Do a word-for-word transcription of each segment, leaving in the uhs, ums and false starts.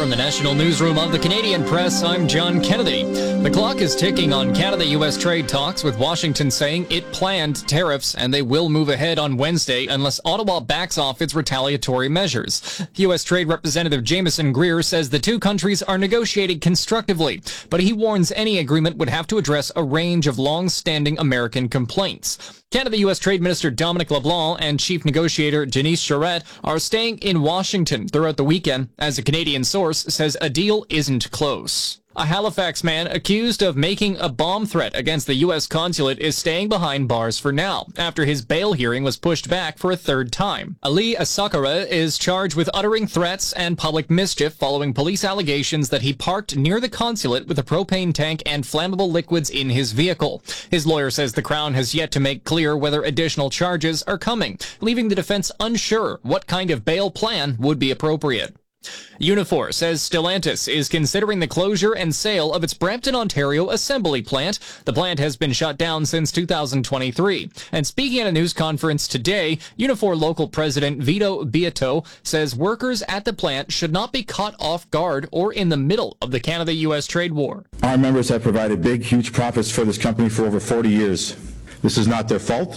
From the National Newsroom of the Canadian Press, I'm John Kennedy. The clock is ticking on Canada-U S trade talks, with Washington saying it planned tariffs and they will move ahead on Wednesday unless Ottawa backs off its retaliatory measures. U S Trade Representative Jameson Greer says the two countries are negotiating constructively, but he warns any agreement would have to address a range of long-standing American complaints. Canada-U S Trade Minister Dominic LeBlanc and Chief Negotiator Denise Charette are staying in Washington throughout the weekend, as a Canadian source says a deal isn't close. A Halifax man accused of making a bomb threat against the U S consulate is staying behind bars for now, after his bail hearing was pushed back for a third time. Ali Asakara is charged with uttering threats and public mischief following police allegations that he parked near the consulate with a propane tank and flammable liquids in his vehicle. His lawyer says the Crown has yet to make clear whether additional charges are coming, leaving the defense unsure what kind of bail plan would be appropriate. Unifor says Stellantis is considering the closure and sale of its Brampton, Ontario assembly plant. The plant has been shut down since two thousand twenty-three. And speaking at a news conference today, Unifor local president Vito Beato says workers at the plant should not be caught off guard or in the middle of the Canada-U S trade war. Our members have provided big, huge profits for this company for over forty years. This is not their fault.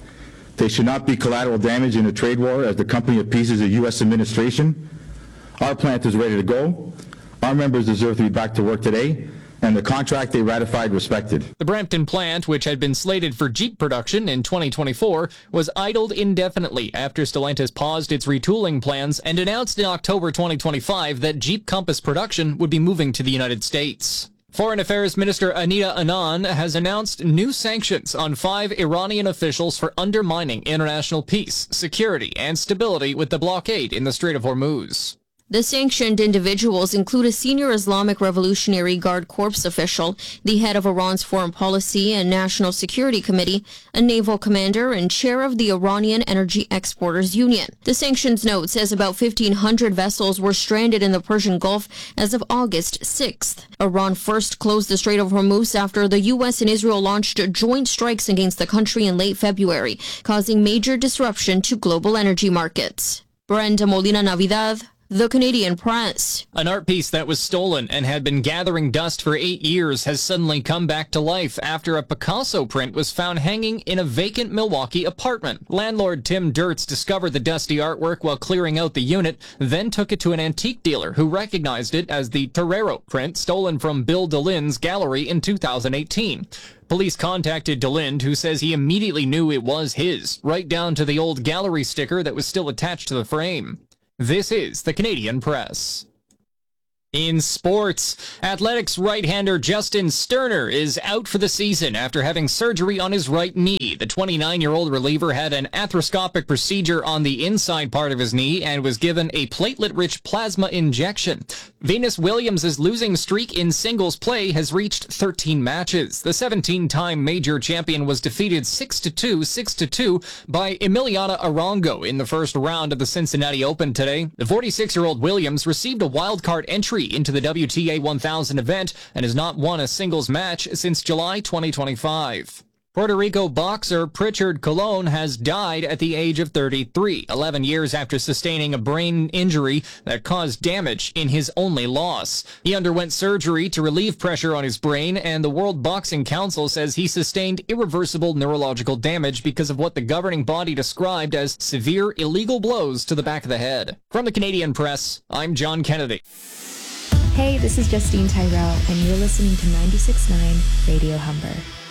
They should not be collateral damage in a trade war as the company appeases the U S administration. Our plant is ready to go. Our members deserve to be back to work today, and the contract they ratified respected. The Brampton plant, which had been slated for Jeep production in twenty twenty-four, was idled indefinitely after Stellantis paused its retooling plans and announced in October twenty twenty-five that Jeep Compass production would be moving to the United States. Foreign Affairs Minister Anita Anand has announced new sanctions on five Iranian officials for undermining international peace, security, and stability with the blockade in the Strait of Hormuz. The sanctioned individuals include a senior Islamic Revolutionary Guard Corps official, the head of Iran's Foreign Policy and National Security Committee, a naval commander, and chair of the Iranian Energy Exporters Union. The sanctions note says about fifteen hundred vessels were stranded in the Persian Gulf as of August sixth. Iran first closed the Strait of Hormuz after the U S and Israel launched joint strikes against the country in late February, causing major disruption to global energy markets. Brenda Molina Navidad, The Canadian Press. An art piece that was stolen and had been gathering dust for eight years has suddenly come back to life after a Picasso print was found hanging in a vacant Milwaukee apartment. Landlord Tim Dirtz discovered the dusty artwork while clearing out the unit, then took it to an antique dealer who recognized it as the Torero print stolen from Bill DeLinde's gallery in two thousand eighteen. Police contacted DeLinde, who says he immediately knew it was his, right down to the old gallery sticker that was still attached to the frame. This is the Canadian Press. In sports, Athletics right-hander Justin Sterner is out for the season after having surgery on his right knee. The twenty-nine-year-old reliever had an arthroscopic procedure on the inside part of his knee and was given a platelet-rich plasma injection. Venus Williams' losing streak in singles play has reached thirteen matches. The seventeen-time major champion was defeated six to two, six to two by Emiliana Arango in the first round of the Cincinnati Open today. The forty-six-year-old Williams received a wildcard entry into the W T A one thousand event and has not won a singles match since July twenty twenty-five. Puerto Rico boxer Pritchard Colon has died at the age of thirty-three, eleven years after sustaining a brain injury that caused damage in his only loss. He underwent surgery to relieve pressure on his brain, and the World Boxing Council says he sustained irreversible neurological damage because of what the governing body described as severe illegal blows to the back of the head. From the Canadian Press, I'm John Kennedy. Hey, this is Justine Tyrell, and you're listening to ninety-six point nine Radio Humber.